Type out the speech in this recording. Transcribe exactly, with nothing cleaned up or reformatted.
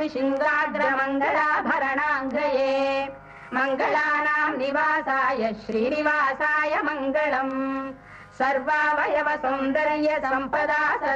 शृङ्गाग्रमङ्गलाभरणाङ्गये मङ्गलानाम् निवासाय श्रीनिवासाय मङ्गलम् सर्वावयव सौन्दर्य सम्पदा